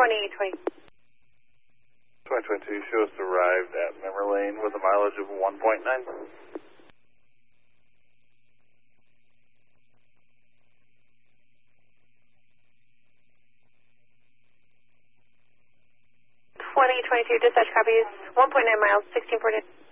2020. 2022 show us arrived at Memory Lane with a mileage of 1.9. 2022 dispatch copies, 1.9 miles, 1640.